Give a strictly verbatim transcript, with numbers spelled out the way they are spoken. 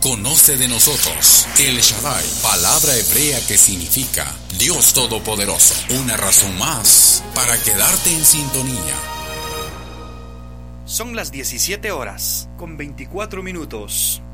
Conoce de nosotros El Shaddai, palabra hebrea que significa Dios Todopoderoso. Una razón más para quedarte en sintonía. Son las diecisiete horas con veinticuatro minutos.